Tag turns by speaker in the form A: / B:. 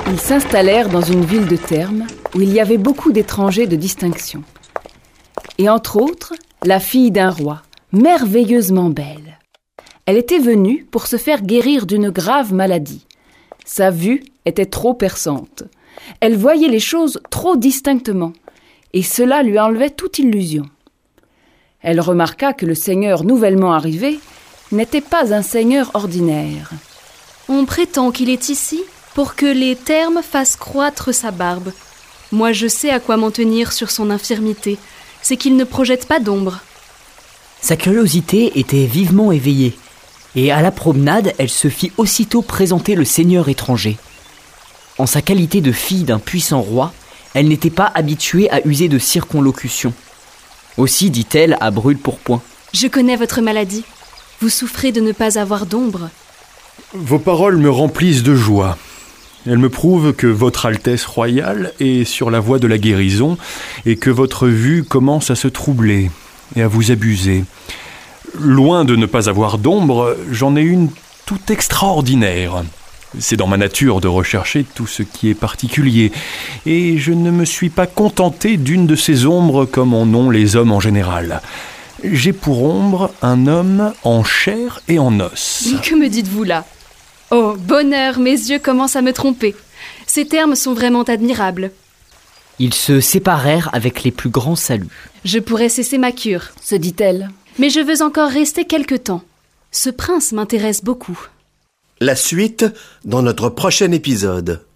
A: Ils s'installèrent dans une ville de terme où il y avait beaucoup d'étrangers de distinction. Et entre autres, la fille d'un roi, merveilleusement belle. Elle était venue pour se faire guérir d'une grave maladie. Sa vue était trop perçante. Elle voyait les choses trop distinctement, et cela lui enlevait toute illusion. Elle remarqua que le seigneur nouvellement arrivé n'était pas un seigneur ordinaire.
B: On prétend qu'il est ici pour que les termes fassent croître sa barbe. Moi, je sais à quoi m'en tenir sur son infirmité. C'est qu'il ne projette pas d'ombre.
C: Sa curiosité était vivement éveillée, et à la promenade, elle se fit aussitôt présenter le seigneur étranger. En sa qualité de fille d'un puissant roi, elle n'était pas habituée à user de circonlocution. Aussi dit-elle à brûle-pourpoint.
B: « Je connais votre maladie. Vous souffrez de ne pas avoir d'ombre. »
D: Vos paroles me remplissent de joie. Elles me prouvent que votre Altesse royale est sur la voie de la guérison et que votre vue commence à se troubler et à vous abuser. Loin de ne pas avoir d'ombre, j'en ai une tout extraordinaire. C'est dans ma nature de rechercher tout ce qui est particulier, et je ne me suis pas contenté d'une de ces ombres comme en ont les hommes en général. J'ai pour ombre un homme en chair et en os.
B: Que me dites-vous là ? Oh, bonheur, mes yeux commencent à me tromper. Ces termes sont vraiment admirables.
C: Ils se séparèrent avec les plus grands saluts.
B: Je pourrais cesser ma cure,
A: Se dit-elle.
B: mais je veux encore rester quelque temps. Ce prince m'intéresse beaucoup.
E: La suite dans notre prochain épisode.